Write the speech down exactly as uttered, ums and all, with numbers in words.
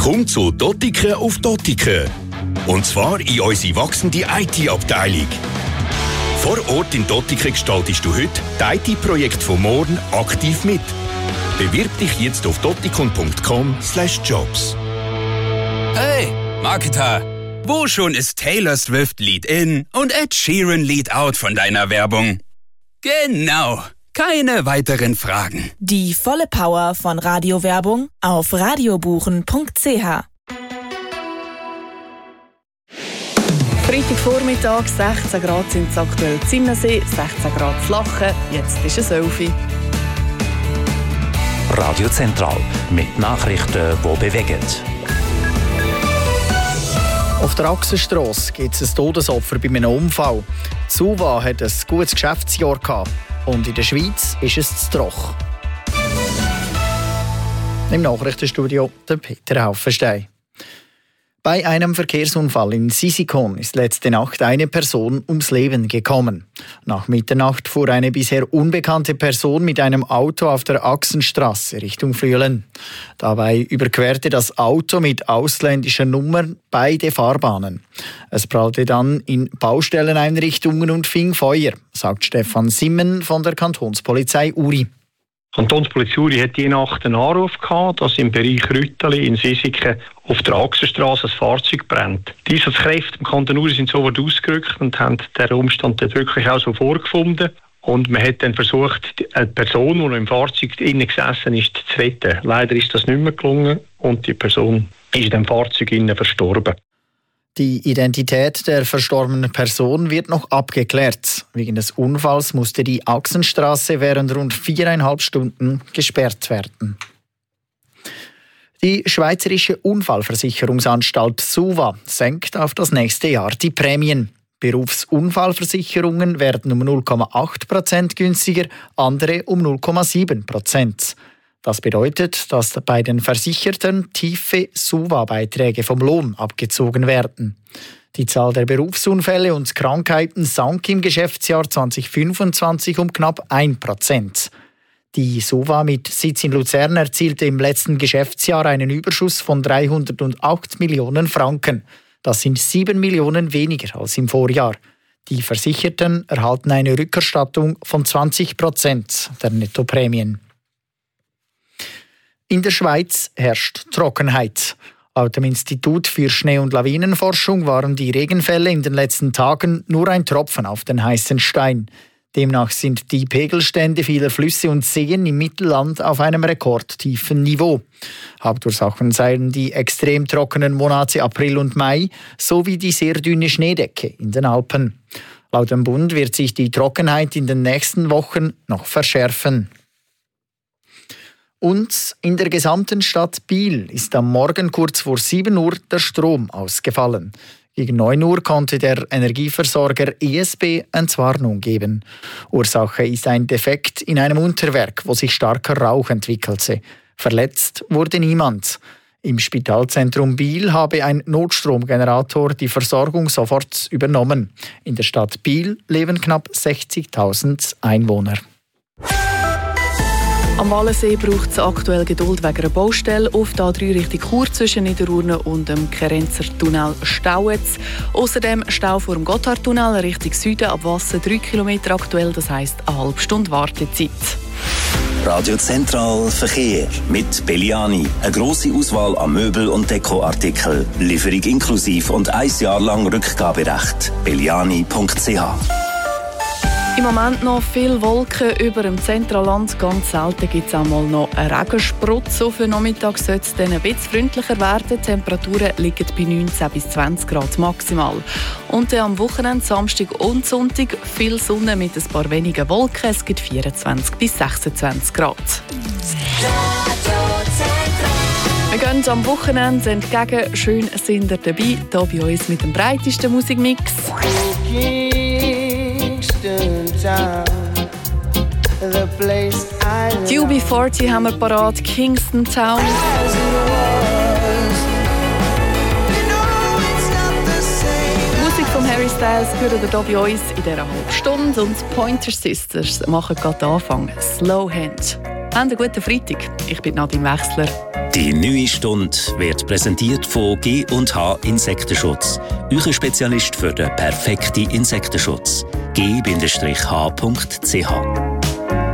Komm zu Dottiken auf Dottiken. Und zwar in unsere wachsende I T-Abteilung. Vor Ort in Dottiken gestaltest du heute die I T-Projekte von morgen aktiv mit. Bewirb dich jetzt auf dottikon punkt com slash jobs. Hey, Marketer! Wo schon ist Taylor Swift Lead In und Ed Sheeran Lead Out von deiner Werbung? Genau! Keine weiteren Fragen. Die volle Power von Radiowerbung auf radiobuchen punkt c h. Freitagvormittag, sechzehn Grad sind es aktuell in Zimmensee, sechzehn Grad zu Lachen, jetzt ist es elf Uhr. Radio Zentral mit Nachrichten, die bewegen. Auf der Achsenstrasse gibt es ein Todesopfer bei einem Unfall. Suva hat ein gutes Geschäftsjahr gehabt. Und in der Schweiz ist es zu trocken. Im Nachrichtenstudio der Peter Haufenstein. Bei einem Verkehrsunfall in Sisikon ist letzte Nacht eine Person ums Leben gekommen. Nach Mitternacht fuhr eine bisher unbekannte Person mit einem Auto auf der Achsenstrasse Richtung Flüelen. Dabei überquerte das Auto mit ausländischer Nummer beide Fahrbahnen. Es prallte dann in Baustelleneinrichtungen und fing Feuer, sagt Stefan Simmen von der Kantonspolizei Uri. Die Kantonspolizei Uri hat die Nacht einen Anruf gehabt, dass im Bereich Rütteli in Sisiken auf der Achsenstrasse ein Fahrzeug brennt. Die Einsatzkräfte im Kanton Uri sind sofort ausgerückt und haben den Umstand dort wirklich auch so vorgefunden. Und man hat dann versucht, eine Person, die noch im Fahrzeug innen gesessen ist, zu retten. Leider ist das nicht mehr gelungen und die Person ist in dem Fahrzeug innen verstorben. Die Identität der verstorbenen Person wird noch abgeklärt. Wegen des Unfalls musste die Achsenstrasse während rund viereinhalb Stunden gesperrt werden. Die Schweizerische Unfallversicherungsanstalt Suva senkt auf das nächste Jahr die Prämien. Berufsunfallversicherungen werden um null Komma acht Prozent günstiger, andere um null Komma sieben Prozent. Das bedeutet, dass bei den Versicherten tiefe Suva-Beiträge vom Lohn abgezogen werden. Die Zahl der Berufsunfälle und Krankheiten sank im Geschäftsjahr zwanzig fünfundzwanzig um knapp ein Prozent. Die Suva mit Sitz in Luzern erzielte im letzten Geschäftsjahr einen Überschuss von dreihundertacht Millionen Franken. Das sind sieben Millionen weniger als im Vorjahr. Die Versicherten erhalten eine Rückerstattung von zwanzig Prozent der Nettoprämien. In der Schweiz herrscht Trockenheit. Laut dem Institut für Schnee- und Lawinenforschung waren die Regenfälle in den letzten Tagen nur ein Tropfen auf den heißen Stein. Demnach sind die Pegelstände vieler Flüsse und Seen im Mittelland auf einem rekordtiefen Niveau. Hauptursachen seien die extrem trockenen Monate April und Mai sowie die sehr dünne Schneedecke in den Alpen. Laut dem Bund wird sich die Trockenheit in den nächsten Wochen noch verschärfen. Und in der gesamten Stadt Biel ist am Morgen kurz vor sieben Uhr der Strom ausgefallen. Gegen neun Uhr konnte der Energieversorger E S B Entwarnung geben. Ursache ist ein Defekt in einem Unterwerk, wo sich starker Rauch entwickelte. Verletzt wurde niemand. Im Spitalzentrum Biel habe ein Notstromgenerator die Versorgung sofort übernommen. In der Stadt Biel leben knapp sechzigtausend Einwohner. Am Wallensee braucht es aktuell Geduld wegen einer Baustelle. Auf der A drei Richtung Chur zwischen Niederurne und dem Kerenzer Tunnel staut es. Außerdem Stau vor dem Gotthardtunnel Richtung Süden ab Wasser drei Kilometer aktuell, das heisst eine halbe Stunde Wartezeit. Radio Zentral Verkehr mit Belliani. Eine grosse Auswahl an Möbel- und Dekoartikeln. Lieferung inklusiv und ein Jahr lang Rückgaberecht. belliani punkt c h. Im Moment noch viele Wolken über dem Zentralland. Ganz selten gibt es auch mal noch einen Regensprutz. Auf den Nachmittag sollte es dann ein bisschen freundlicher werden. Die Temperaturen liegen bei neunzehn bis zwanzig Grad maximal. Und dann am Wochenende, Samstag und Sonntag, viel Sonne mit ein paar wenigen Wolken. Es gibt vierundzwanzig bis sechsundzwanzig Grad. Wir gehen am Wochenende entgegen. Schön sind ihr dabei. Hier bei uns mit dem breitesten Musikmix. Die U B vierzig haben wir parat, Kingston Town. Musik von Harry Styles hören wir hier bei uns in dieser halben Stunde. Und die Pointer Sisters machen gerade Anfang. Slow Hand. Habt einen guten Freitag. Ich bin Nadine Wechsler. Die neue Stunde wird präsentiert von G und H Insektenschutz. Euer Spezialist für den perfekten Insektenschutz. G H punkt C H